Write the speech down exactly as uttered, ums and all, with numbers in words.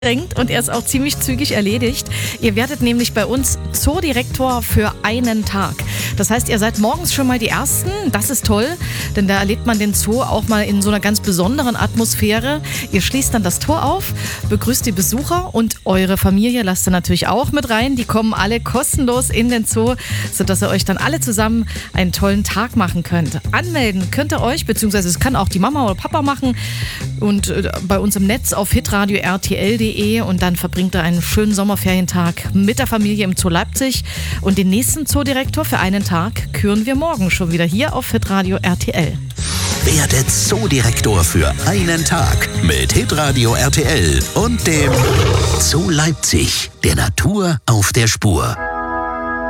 Und er ist auch ziemlich zügig erledigt. Ihr werdet nämlich bei uns Zoodirektor für einen Tag. Das heißt, ihr seid morgens schon mal die Ersten. Das ist toll, denn da erlebt man den Zoo auch mal in so einer ganz besonderen Atmosphäre. Ihr schließt dann das Tor auf, begrüßt die Besucher und eure Familie lasst ihr natürlich auch mit rein. Die kommen alle kostenlos in den Zoo, sodass ihr euch dann alle zusammen einen tollen Tag machen könnt. Anmelden könnt ihr euch, beziehungsweise es kann auch die Mama oder Papa machen. Und bei uns im Netz auf hitradio r t l punkt d e und dann verbringt er einen schönen Sommerferientag mit der Familie im Zoo Leipzig. Und den nächsten Zoodirektor für einen Tag küren wir morgen schon wieder hier auf Hitradio R T L. Werde Zoodirektor für einen Tag mit Hitradio R T L und dem Zoo Leipzig, der Natur auf der Spur.